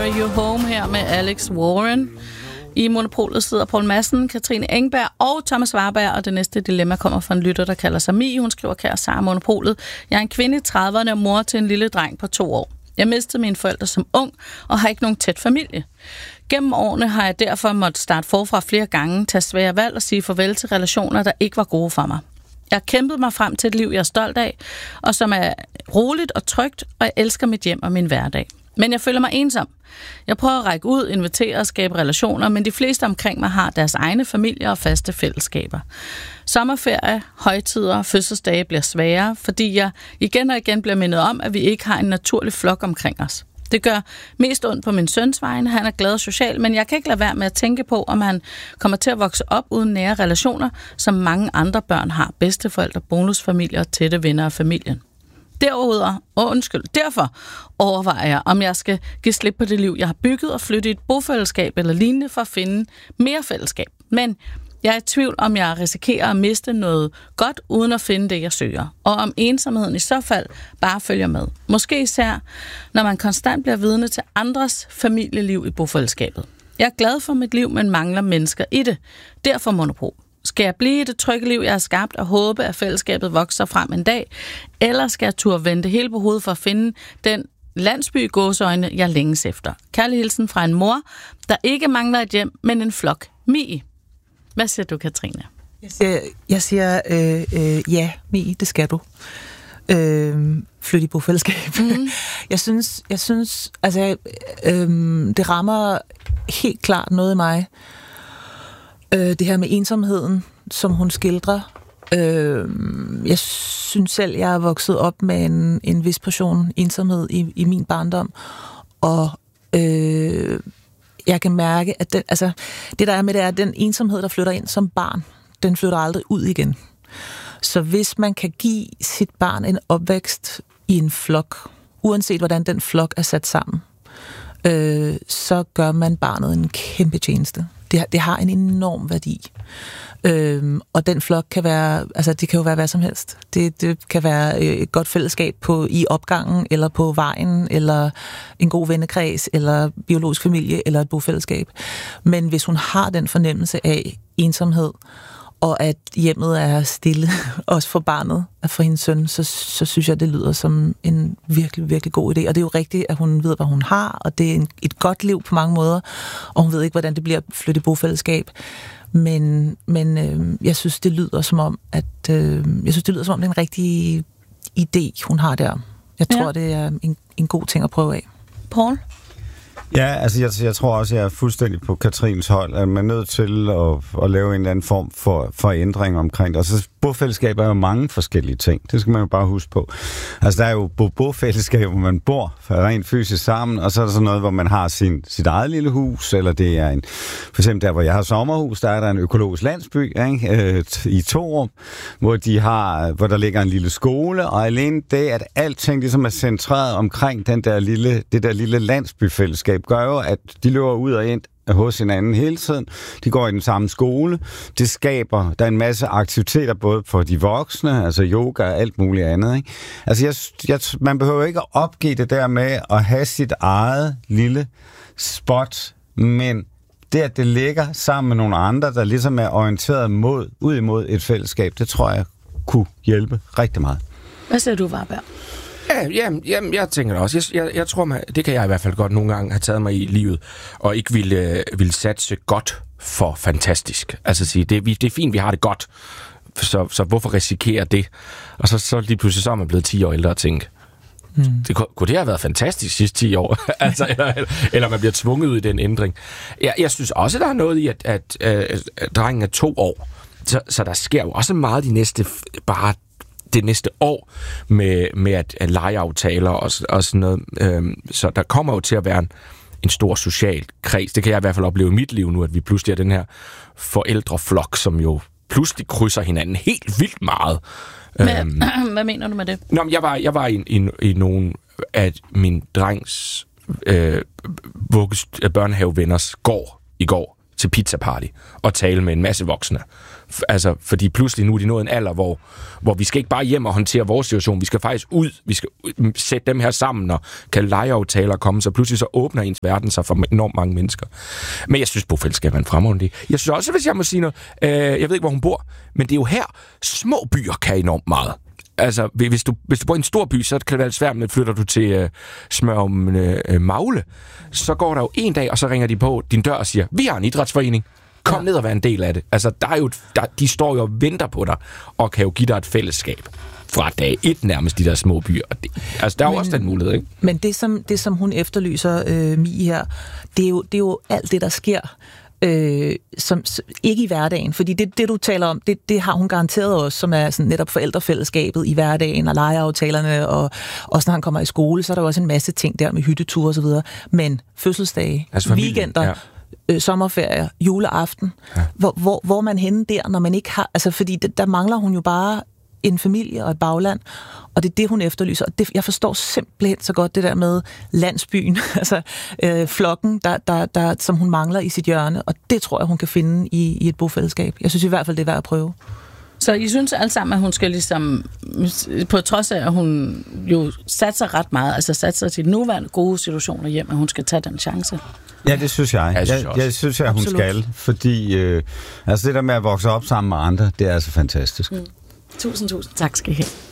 You Home her med Alex Warren. I Monopolet sidder Poul Madsen, Katrine Engberg og Thomas Warberg, og det næste dilemma kommer fra en lytter, der kalder sig Mie. Hun skriver: kære Sara Monopolet, jeg er en kvinde i 30'erne og mor til en lille dreng på 2 år. Jeg mistede mine forældre som ung og har ikke nogen tæt familie. Gennem årene har jeg derfor måttet starte forfra flere gange, tage svære valg og sige farvel til relationer, der ikke var gode for mig. Jeg har kæmpet mig frem til et liv, jeg er stolt af, og som er roligt og trygt, og jeg elsker mit hjem og min hverdag. Men jeg føler mig ensom. Jeg prøver at række ud, invitere og skabe relationer, men de fleste omkring mig har deres egne familier og faste fællesskaber. Sommerferie, højtider og fødselsdage bliver sværere, fordi jeg igen og igen bliver mindet om, at vi ikke har en naturlig flok omkring os. Det gør mest ondt på min søns vegne. Han er glad og social, men jeg kan ikke lade være med at tænke på, om han kommer til at vokse op uden nære relationer, som mange andre børn har. Bedsteforældre, bonusfamilier og tætte venner af familien. Derfor overvejer jeg, om jeg skal give slip på det liv, jeg har bygget, og flytte i et bofællesskab eller lignende for at finde mere fællesskab. Men jeg er i tvivl, om jeg risikerer at miste noget godt, uden at finde det, jeg søger. Og om ensomheden i så fald bare følger med. Måske især, når man konstant bliver vidne til andres familieliv i bofællesskabet. Jeg er glad for mit liv, men mangler mennesker i det. Derfor Monopol. Skal jeg blive i det trygge liv, jeg har skabt, og håbe, at fællesskabet vokser frem en dag? Eller skal jeg turde vende det hele på hovedet for at finde den landsby i gåseøjne, jeg længes efter? Kærlig hilsen fra en mor, der ikke mangler et hjem, men en flok. Mie. Hvad siger du, Katrine? Jeg siger ja, Mie, det skal du. Flytte i bofællesskab. Mm. Jeg synes, altså, det rammer helt klart noget i mig. Det her med ensomheden, som hun skildrer. Jeg synes selv, jeg er vokset op med en vis portion ensomhed i min barndom, og jeg kan mærke, at det der er med det er, at den ensomhed, der flytter ind som barn, den flytter aldrig ud igen. Så hvis man kan give sit barn en opvækst i en flok, uanset hvordan den flok er sat sammen, så gør man barnet en kæmpe tjeneste. Det har en enorm værdi. Og den flok kan være, altså det kan jo være hvad som helst. Det kan være et godt fællesskab i opgangen, eller på vejen, eller en god vennekreds, eller biologisk familie, eller et bofællesskab. Men hvis hun har den fornemmelse af ensomhed, og at hjemmet er stille, også for barnet, og for hendes søn, så synes jeg, det lyder som en virkelig, virkelig god idé. Og det er jo rigtigt, at hun ved, hvad hun har, og det er et godt liv på mange måder, og hun ved ikke, hvordan det bliver at flytte i bofællesskab. Men jeg synes, det lyder som om, det er en rigtig idé, hun har der. Jeg tror, det er en god ting at prøve af. Paul? Ja, altså jeg tror også, jeg er fuldstændig på Katrines hold, at man er nødt til at lave en eller anden form for ændring omkring det. Altså bofællesskaber er jo mange forskellige ting. Det skal man jo bare huske på. Altså der er jo bofællesskaber, hvor man bor rent fysisk sammen, og så er der sådan noget, hvor man har sit eget lille hus, eller det er for eksempel der, hvor jeg har sommerhus, der er der en økologisk landsby, ikke? I Torup, hvor der ligger en lille skole, og alene det, at alting ligesom er centreret omkring det der lille landsbyfællesskab, gør jo, at de løber ud og ind hos hinanden hele tiden. De går i den samme skole. Det skaber, der er en masse aktiviteter, både for de voksne, altså yoga og alt muligt andet, ikke? Altså, man behøver ikke at opgive det der med at have sit eget lille spot, men det, at det ligger sammen med nogle andre, der ligesom er orienteret ud imod et fællesskab, det tror jeg kunne hjælpe rigtig meget. Hvad siger du, Warberg? Ja, jeg tænker det også. Jeg tror, det kan jeg i hvert fald godt nogle gange have taget mig i livet, og ikke ville satse godt for fantastisk. Altså sige, det er fint, vi har det godt, så hvorfor risikere det? Og så lige pludselig så er man blevet 10 år ældre og tænke, kunne det have været fantastisk sidste 10 år? Altså, eller man bliver tvunget ud i den ændring. Jeg synes også, der er noget i, at drengen er 2 år, så der sker jo også meget det næste år med at legeaftaler og sådan noget. Så der kommer jo til at være en stor social kreds. Det kan jeg i hvert fald opleve i mit liv nu, at vi pludselig er den her forældreflok, som jo pludselig krydser hinanden helt vildt meget. Hvad mener du med det? Nå, jeg var i nogle af min drengs børnehavevenners gård i går til pizzaparty og tale med en masse voksne. Altså, fordi pludselig nu er de nået en alder, hvor vi skal ikke bare hjem og håndtere vores situation, vi skal faktisk ud, vi skal sætte dem her sammen og kan lejeaftaler komme, så pludselig så åbner ens verden sig for enormt mange mennesker. Men jeg synes, bofællesskab er en fremragende. Jeg synes også, hvis jeg må sige noget, jeg ved ikke, hvor hun bor, men det er jo her, små byer kan enormt meget. Altså, hvis du bor i en stor by, så kan det være lidt svært, men flytter du til Smørum Magle, så går der jo en dag, og så ringer de på din dør og siger, vi har en idrætsforening, kom ned og vær en del af det. Altså, de står jo og venter på dig, og kan jo give dig et fællesskab fra dag 1 nærmest, de der små byer. Altså, der er jo også den mulighed, ikke? Men det, som hun efterlyser, Mie her, det er jo alt det, der sker, som ikke i hverdagen, fordi det du taler om, det har hun garanteret også, som er sådan netop forældrefællesskabet i hverdagen og legeaftalerne, og også når han kommer i skole, så er der også en masse ting der med hytteture og så videre, men fødselsdage, altså weekender, sommerferie, juleaften, hvor man henne der, når man ikke har, altså fordi der mangler hun jo bare en familie og et bagland, og det er det, hun efterlyser. Og jeg forstår simpelthen så godt det der med landsbyen, altså flokken, der, som hun mangler i sit hjørne, og det tror jeg, hun kan finde i et bofællesskab. Jeg synes i hvert fald, det er værd at prøve. Så I synes alle sammen, at hun skal ligesom, på trods af, at hun jo satser ret meget, altså satser til nuværende gode situationer hjem, at hun skal tage den chance? Ja, det synes jeg. Jeg synes, at hun skal, fordi altså det der med at vokse op sammen med andre, det er altså fantastisk. Tusind tak skal I have.